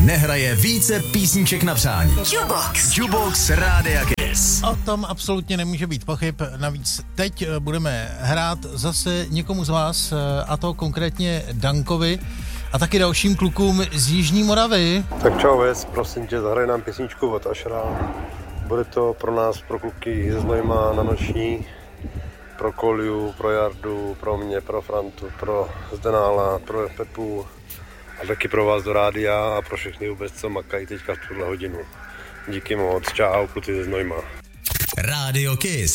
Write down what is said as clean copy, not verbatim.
nehraje více písniček na přání. Jukebox Rádia Kiss. O tom absolutně nemůže být pochyb. Navíc teď budeme hrát zase někomu z vás, a to konkrétně Dankovi a taky dalším klukům z Jižní Moravy. Tak čau Ves, prosím tě, zahraj nám písničku od Ašera. Bude to pro nás, pro kluky ze Znojma na noční, pro Koliu, pro Jardu, pro mě, pro Frantu, pro Zdenála, pro Pepu a taky pro vás do rádia a pro všechny vůbec, co makají teďka v tuhle hodinu. Díky moc, čau, kluci ze Znojma. Radio Kiss.